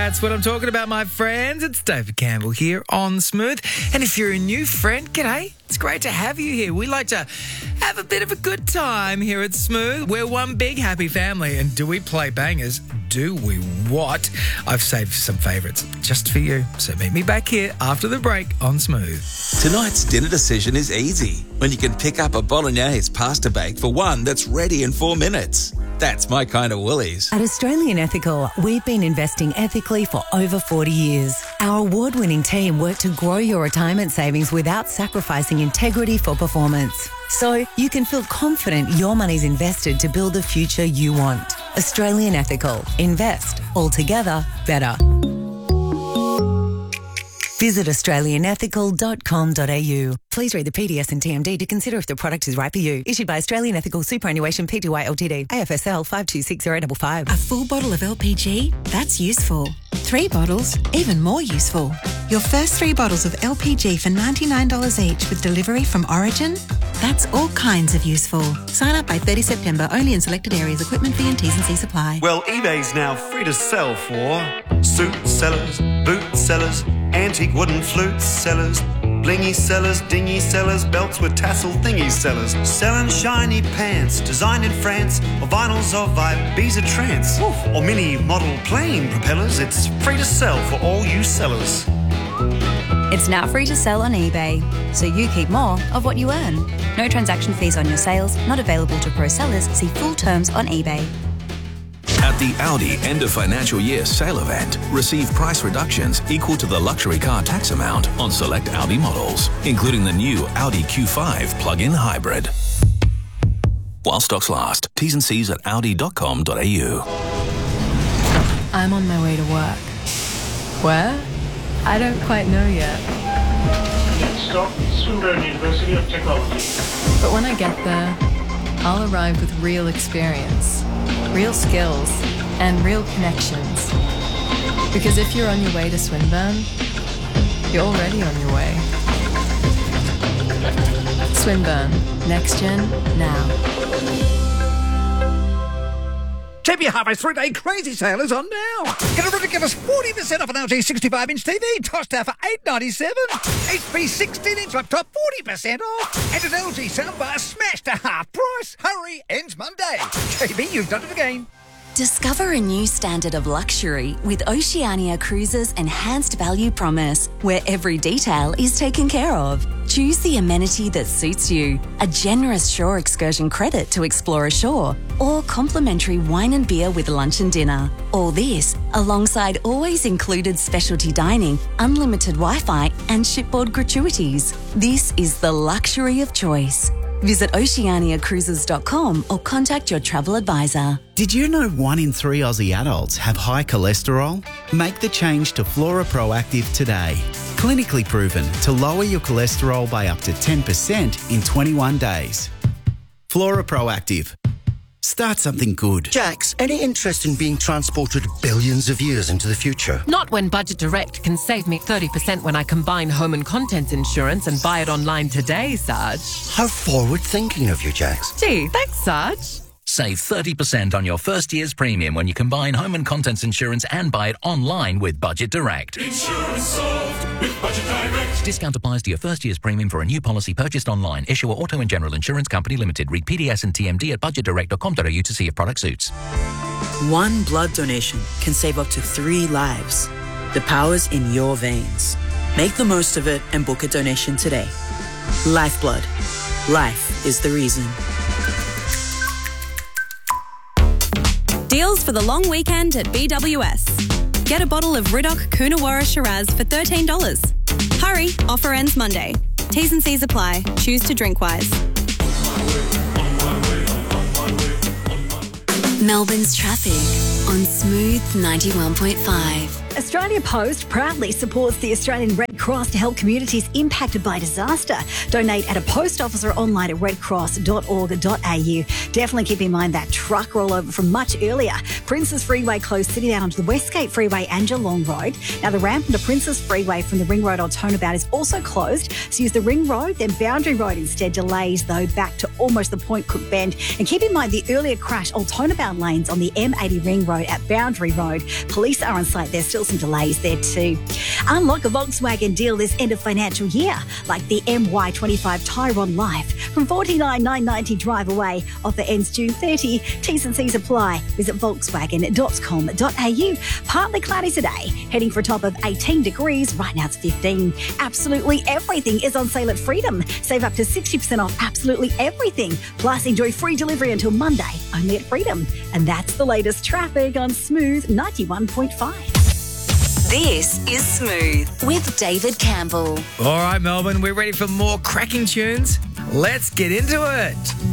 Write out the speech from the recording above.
That's what I'm talking about, my friends. It's David Campbell here on Smooth. And if you're a new friend, g'day. It's great to have you here. We like to have a bit of a good time here at Smooth. We're one big happy family. And do we play bangers? Do we what? I've saved some favourites just for you. So meet me back here after the break on Smooth. Tonight's dinner decision is easy when you can pick up a bolognese pasta bake for one that's ready in 4 minutes. That's my kind of Woolies. At Australian Ethical, we've been investing ethically for over 40 years. Our award-winning team work to grow your retirement savings without sacrificing integrity for performance. So you can feel confident your money's invested to build the future you want. Australian Ethical. Invest. Altogether better. Visit australianethical.com.au. Please read the PDS and TMD to consider if the product is right for you. Issued by Australian Ethical Superannuation Pty Ltd. AFSL 526055. A full bottle of LPG? That's useful. 3 bottles? Even more useful. Your first 3 bottles of LPG for $99 each with delivery from Origin? That's all kinds of useful. Sign up by 30 September only in selected areas. Equipment fee and T's and C's apply. Well, eBay's now free to sell for suit sellers, boot sellers, antique wooden flute sellers, blingy sellers, dingy sellers, belts with tassel thingy sellers, selling shiny pants designed in France, or vinyls of Ibiza trance, or mini model plane propellers. It's free to sell for all you sellers. It's now free to sell on eBay, so you keep more of what you earn. No transaction fees on your sales, not available to pro sellers. See full terms on eBay. At the Audi end of financial year sale event, receive price reductions equal to the luxury car tax amount on select Audi models, including the new Audi Q5 plug-in hybrid. While stocks last. T's and C's at audi.com.au. I'm on my way to work. Where? I don't quite know yet. Stop, Swinburne University of Technology. But when I get there, I'll arrive with real experience, real skills, and real connections. Because if you're on your way to Swinburne, you're already on your way. Swinburne. Next Gen, now. JB Hi-Fi's 3-day crazy sale is on now. Get a ridiculous 40% off an LG 65-inch TV, tossed out for $897. HP 16-inch laptop, 40% off. And an LG soundbar smashed to half price. Hurry, ends Monday. JB, you've done it again. Discover a new standard of luxury with Oceania Cruises' enhanced value promise, where every detail is taken care of. Choose the amenity that suits you, a generous shore excursion credit to explore ashore, or complimentary wine and beer with lunch and dinner. All this alongside always included specialty dining, unlimited Wi-Fi, and shipboard gratuities. This is the luxury of choice. Visit oceaniacruises.com or contact your travel advisor. Did you know 1 in 3 Aussie adults have high cholesterol? Make the change to Flora Proactive today. Clinically proven to lower your cholesterol by up to 10% in 21 days. Flora Proactive. Start something good. Jax, any interest in being transported billions of years into the future? Not when Budget Direct can save me 30% when I combine home and contents insurance and buy it online today, Sarge. How forward-thinking of you, Jax. Gee, thanks, Sarge. Save 30% on your first year's premium when you combine home and contents insurance and buy it online with Budget Direct. Insurance solved with Budget Direct. Discount applies to your first year's premium for a new policy purchased online. Issuer Auto and General Insurance Company Limited. Read PDS and TMD at budgetdirect.com.au to see if product suits. One blood donation can save up to 3 lives. The power's in your veins. Make the most of it and book a donation today. Lifeblood. Life is the reason. Deals for the long weekend at BWS. Get a bottle of Riddoch Coonawarra Shiraz for $13. Hurry, offer ends Monday. T's and C's apply. Choose to drink wise. Melbourne's traffic on Smooth 91.5. Australia Post proudly supports the Australian Red Cross to help communities impacted by disaster. Donate at a post office or online at redcross.org.au. Definitely keep in mind that truck rollover from much earlier. Princes Freeway closed City down onto the Westgate Freeway and Geelong Road. Now the ramp into Princes Freeway from the Ring Road or Turnabout is also closed. So use the Ring Road, then Boundary Road instead. Delays though back to almost the Point Cook Bend. And keep in mind the earlier crash Altona bound lanes on the M80 Ring Road at Boundary Road. Police are on site. There's still some delays there too. Unlock a Volkswagen deal this end of financial year, like the MY25 Tyrone Life from $49,990 drive away. Offer ends June 30. T's and C's apply. Visit volkswagen.com.au. Partly cloudy today, heading for a top of 18 degrees. Right now it's 15. Absolutely everything is on sale at Freedom. Save up to 60% off absolutely everything. Plus, enjoy free delivery until Monday, only at Freedom. And that's the latest traffic on Smooth 91.5. This is Smooth with David Campbell. All right, Melbourne, we're ready for more cracking tunes. Let's get into it.